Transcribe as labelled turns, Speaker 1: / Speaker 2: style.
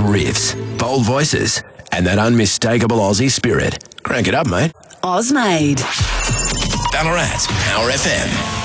Speaker 1: riffs, bold voices, and that unmistakable Aussie spirit. Crank it up, mate.
Speaker 2: Ozmade.
Speaker 1: Ballarat Power FM.